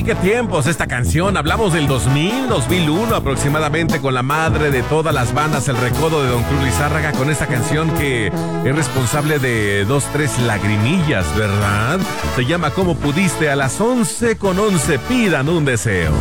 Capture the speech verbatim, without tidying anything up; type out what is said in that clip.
Sí, qué tiempos esta canción. Hablamos del dos mil, dos mil uno aproximadamente, con la madre de todas las bandas, El Recodo de Don Cruz Lizárraga, con esta canción que es responsable de dos, tres lagrimillas, ¿verdad? Se llama ¿Cómo pudiste? A las once con once pidan un deseo.